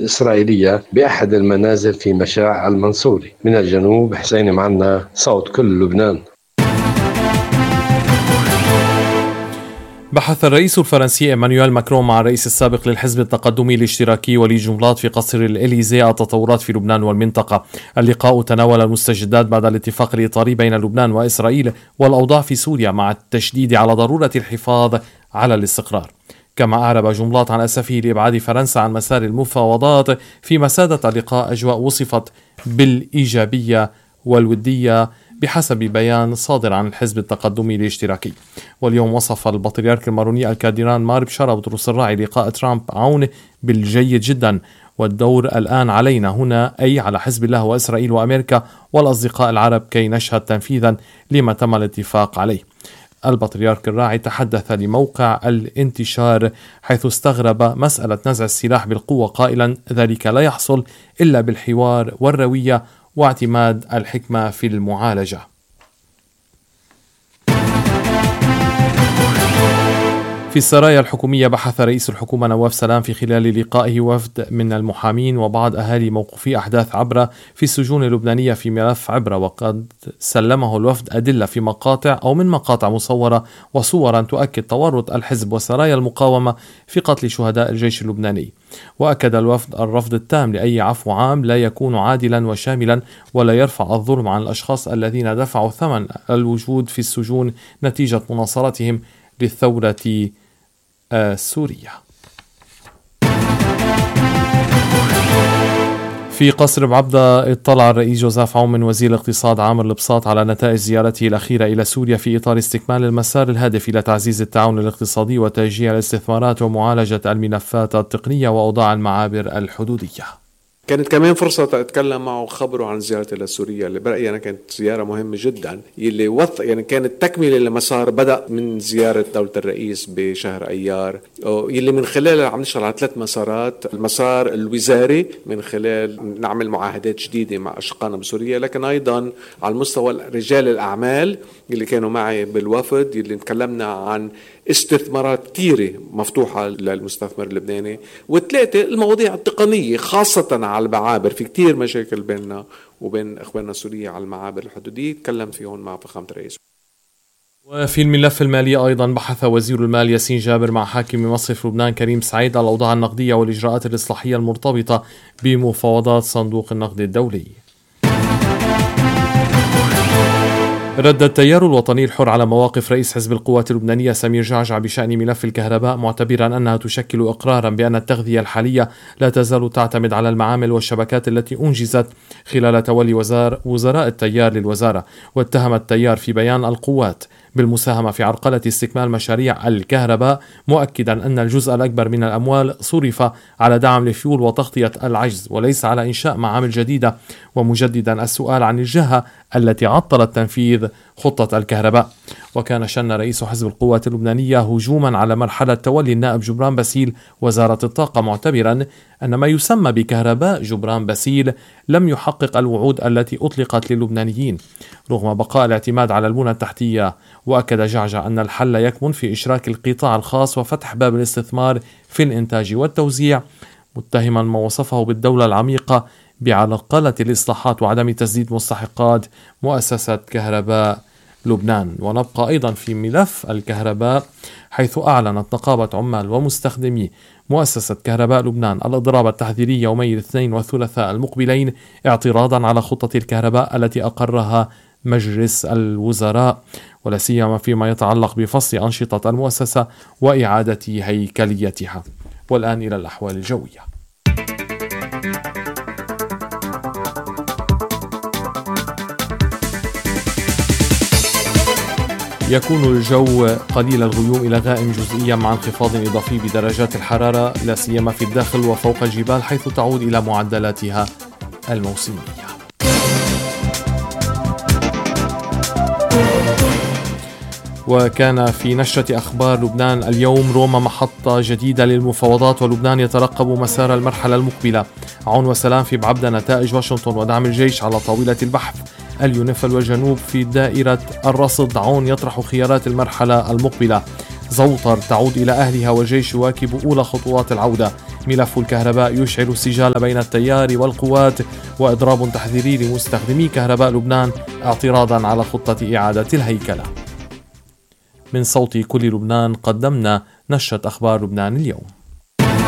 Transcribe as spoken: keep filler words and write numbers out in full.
إسرائيلية بأحد المنازل في مشاع المنصوري. من الجنوب حسين معنا، صوت كل لبنان. بحث الرئيس الفرنسي إيمانويل ماكرون مع الرئيس السابق للحزب التقدمي الاشتراكي وليد جنبلاط في قصر الإليزيه التطورات في لبنان والمنطقة. اللقاء تناول المستجدات بعد الاتفاق الإطاري بين لبنان وإسرائيل والأوضاع في سوريا، مع التشديد على ضرورة الحفاظ على الاستقرار. كما أعرب جنبلاط عن أسفه لإبعاد فرنسا عن مسار المفاوضات، فيما سادت اللقاء أجواء وصفت بالإيجابية والودية بحسب بيان صادر عن الحزب التقدمي الاشتراكي. واليوم وصف البطريرك الماروني الكاردينال مار بشارة بطرس الراعي لقاء ترامب عون بالجيد جدا، والدور الآن علينا هنا، أي على حزب الله وإسرائيل وأمريكا والأصدقاء العرب، كي نشهد تنفيذا لما تم الاتفاق عليه. البطريرك الراعي تحدث لموقع الانتشار حيث استغرب مسألة نزع السلاح بالقوة، قائلا: ذلك لا يحصل إلا بالحوار والروية واعتماد الحكمة في المعالجة. في السرايا الحكومية، بحث رئيس الحكومة نواف سلام في خلال لقائه وفد من المحامين وبعض أهالي موقوفي أحداث عبرة في السجون اللبنانية في ملف عبرة، وقد سلمه الوفد أدلة في مقاطع أو من مقاطع مصورة وصورا تؤكد تورط الحزب وسرايا المقاومة في قتل شهداء الجيش اللبناني. وأكد الوفد الرفض التام لأي عفو عام لا يكون عادلا وشاملا ولا يرفع الظلم عن الأشخاص الذين دفعوا ثمن الوجود في السجون نتيجة مناصرتهم للثورة سوريا. في قصر بعبدة، اطلع الرئيس جوزيف عون من وزير الاقتصاد عامر البساط على نتائج زيارته الأخيرة إلى سوريا في إطار استكمال المسار الهادف إلى تعزيز التعاون الاقتصادي وتشجيع الاستثمارات ومعالجة الملفات التقنية وأوضاع المعابر الحدودية. كانت كمان فرصة أتكلم معه وخبره عن زيارته لسوريا اللي برأيي أنا كانت زيارة مهمة جدا، يلي وث يعني كانت تكملة لمسار بدأ من زيارة دولة الرئيس بشهر أيار، يلي من خلالها عم نشتغل على ثلاث مسارات: المسار الوزاري من خلال نعمل معاهدات جديدة مع أشقائنا بسوريا، لكن أيضا على المستوى رجال الأعمال اللي كانوا معي بالوفد، يلي تكلمنا عن استثمارات كثيرة مفتوحة للمستثمر اللبناني، وثلاثة المواضيع التقنية خاصة على المعابر. في كتير مشاكل بيننا وبين إخواننا السوريين على المعابر الحدودية، تكلم فيهم مع فخامة الرئيس. وفي الملف المالي أيضا بحث وزير المال ياسين جابر مع حاكم مصرف لبنان كريم سعيد على الأوضاع النقدية والإجراءات الإصلاحية المرتبطة بمفاوضات صندوق النقد الدولي. رد التيار الوطني الحر على مواقف رئيس حزب القوات اللبنانية سمير جعجع بشأن ملف الكهرباء، معتبرا أنها تشكل إقرارا بأن التغذية الحالية لا تزال تعتمد على المعامل والشبكات التي أنجزت خلال تولي وزار وزراء التيار للوزارة. واتهم التيار في بيان القوات بالمساهمة في عرقلة استكمال مشاريع الكهرباء، مؤكدا أن الجزء الأكبر من الأموال صرف على دعم الفيول وتغطية العجز وليس على إنشاء معامل جديدة، ومجددا السؤال عن الجهة التي عطلت تنفيذ خطة الكهرباء. وكان شن رئيس حزب القوات اللبنانية هجوما على مرحلة تولي النائب جبران باسيل وزارة الطاقة، معتبرا أن ما يسمى بكهرباء جبران باسيل لم يحقق الوعود التي أطلقت للبنانيين رغم بقاء الاعتماد على البنى التحتية. وأكد جعجع أن الحل يكمن في إشراك القطاع الخاص وفتح باب الاستثمار في الإنتاج والتوزيع، متهما ما وصفه بالدولة العميقة بعرقلة الإصلاحات وعدم تسديد مستحقات مؤسسة كهرباء لبنان. ونبقى أيضا في ملف الكهرباء، حيث أعلنت نقابة عمال ومستخدمي مؤسسة كهرباء لبنان الإضراب التحذيري يومي الاثنين والثلاثاء المقبلين اعتراضا على خطة الكهرباء التي أقرها مجلس الوزراء، ولا سيما فيما يتعلق بفصل أنشطة المؤسسة وإعادة هيكليتها. والآن إلى الأحوال الجوية. يكون الجو قليل الغيوم إلى غائم جزئيا مع انخفاض إضافي بدرجات الحرارة لا سيما في الداخل وفوق الجبال، حيث تعود إلى معدلاتها الموسمية. وكان في نشرة أخبار لبنان اليوم: روما محطة جديدة للمفاوضات ولبنان يترقب مسار المرحلة المقبلة. عون وسلام في بعبدة، نتائج واشنطن ودعم الجيش على طاولة البحث. اليونيفل والجنوب في دائرة الرصد. عون يطرح خيارات المرحلة المقبلة. زوطر تعود إلى أهلها والجيش يواكب أولى خطوات العودة. ملف الكهرباء يشعل السجال بين التيار والقوات، وإضراب تحذيري لمستخدمي كهرباء لبنان اعتراضا على خطة إعادة الهيكلة. من صوت كل لبنان قدمنا نشرة أخبار لبنان اليوم.